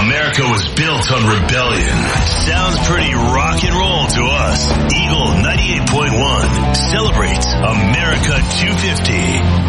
America was built on rebellion. Sounds pretty rock and roll to us. Eagle 98.1 celebrates America 250.